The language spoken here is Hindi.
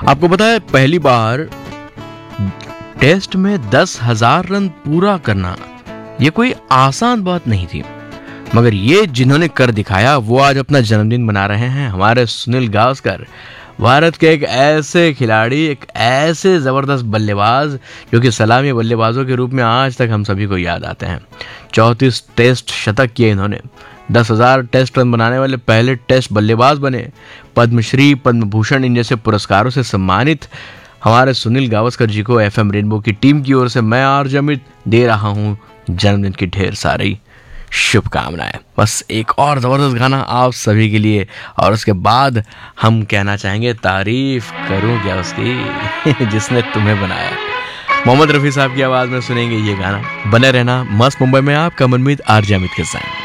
आपको पता है पहली बार टेस्ट में 10,000 रन पूरा करना ये कोई आसान बात नहीं थी, मगर ये जिन्होंने कर दिखाया वो आज अपना जन्मदिन मना रहे हैं। हमारे सुनील गावस्कर, भारत के एक ऐसे खिलाड़ी, एक ऐसे जबरदस्त बल्लेबाज जो कि सलामी बल्लेबाजों के रूप में आज तक हम सभी को याद आते हैं। 34 टेस्ट शतक किए इन्होंने, 10,000 टेस्ट रन बनाने वाले पहले टेस्ट बल्लेबाज बने, पद्मश्री, पद्म भूषण इन जैसे पुरस्कारों से सम्मानित हमारे सुनील गावस्कर जी को एफएम रेनबो की टीम की ओर से मैं आरजे अमित दे रहा हूं जन्मदिन की ढेर सारी शुभकामनाएं। बस एक और जबरदस्त गाना आप सभी के लिए, और उसके बाद हम कहना चाहेंगे तारीफ करूं क्या उसकी जिसने तुम्हें बनाया। मोहम्मद रफी साहब की आवाज में सुनेंगे ये गाना। बने रहना मस्त मुंबई में आपका मनमीत आरजे अमित के साथ।